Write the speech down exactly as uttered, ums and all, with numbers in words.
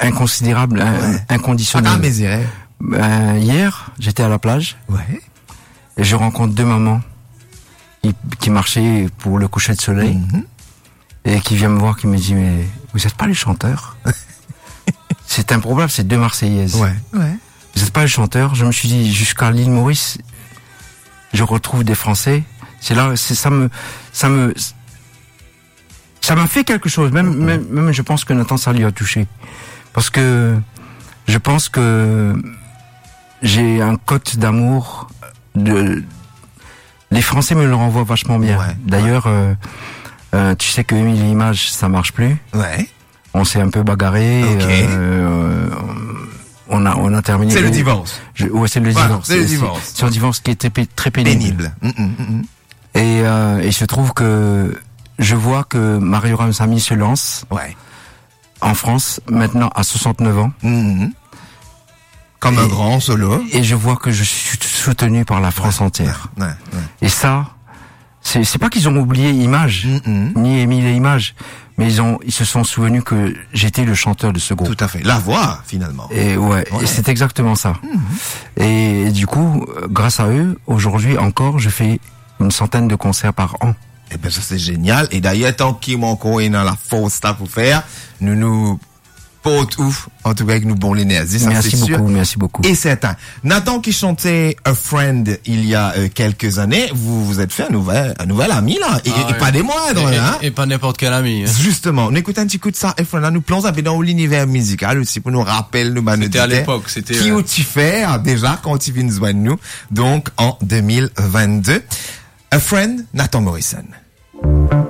inconsidérable, ouais. inconditionnel. Ah, mais irais. Euh, hier, j'étais à la plage. Ouais. Et je rencontre deux mamans qui, qui marchaient pour le coucher de soleil. Mm-hmm. Et qui vient me voir, qui me dit, mais vous n'êtes pas les chanteurs? C'est improbable, c'est deux Marseillaises. Ouais, ouais. Vous n'êtes pas les chanteurs? Je me suis dit, jusqu'à l'île Maurice, je retrouve des Français. C'est là, c'est, ça me, ça me, ça m'a fait quelque chose. Même, mmh. même, même, je pense que Nathan, ça lui a touché. Parce que, je pense que j'ai un code d'amour de, les Français me le renvoient vachement bien. Ouais, D'ailleurs, ouais. Euh, euh, tu sais que Émile Images, ça marche plus. Ouais. On s'est un peu bagarré. Okay. Euh, on a, on a terminé. C'est le divorce. Je, ouais, c'est le voilà, divorce. C'est le divorce. C'est, c'est un divorce qui était très pénible. Pénible. Mm, mm, mm. Et, euh, et je trouve que je vois que Mario Ramsamy se lance. Ouais. En France, maintenant à soixante-neuf ans. Mm-hmm. Comme et, un grand solo. Et je vois que je suis soutenu par la France ouais, entière. Ouais, ouais. Et ça, c'est, c'est pas qu'ils ont oublié Images, mm-hmm. ni Émile et Images, mais ils ont, ils se sont souvenus que j'étais le chanteur de ce groupe. Tout à fait. La voix, finalement. Et ouais, ouais. Et c'est exactement ça. Mm-hmm. Et, et du coup, grâce à eux, aujourd'hui encore, je fais une centaine de concerts par an. Eh ben, ça, c'est génial. Et d'ailleurs, tant qu'il m'en est dans la force pour faire, nous nous porte ouf. En tout cas, avec nous, bon l'énergie. Ça, merci c'est beaucoup, sûr. merci beaucoup. Et certain. Nathan qui chantait A Friend il y a euh, quelques années, vous vous êtes fait un nouvel, un nouvel ami, là. Et, ah, et, et ouais. pas des moindres, et, hein. Et, et pas n'importe quel ami, hein. Justement. On écoute un petit coup de ça. A Friend, là, nous plongeons dans l'univers musical aussi pour nous rappeler, nous, bah, c'était à l'époque, c'était, qui euh... ont tu fait, déjà, quand tu viens nous joindre nous. Donc, en deux mille vingt-deux. A Friend, Nathan Morrison.